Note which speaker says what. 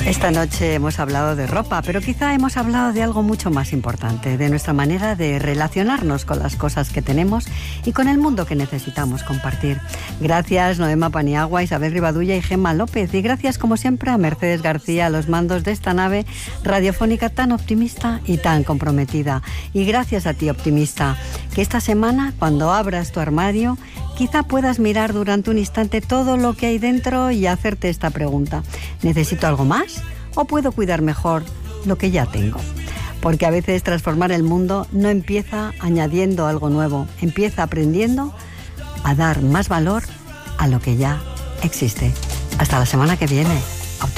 Speaker 1: Esta noche hemos hablado de ropa, pero quizá hemos hablado de algo mucho más importante, de nuestra manera de relacionarnos con las cosas que tenemos y con el mundo que necesitamos compartir. Gracias Noema Paniagua, Isabel Rivadulla y Gemma López, y gracias como siempre a Mercedes García a los mandos de esta nave radiofónica tan optimista y tan comprometida. Y gracias a ti, optimista, que esta semana, cuando abras tu armario, quizá puedas mirar durante un instante todo lo que hay dentro y hacerte esta pregunta: ¿necesito algo más o puedo cuidar mejor lo que ya tengo? Porque a veces transformar el mundo no empieza añadiendo algo nuevo, empieza aprendiendo a dar más valor a lo que ya existe. Hasta la semana que viene.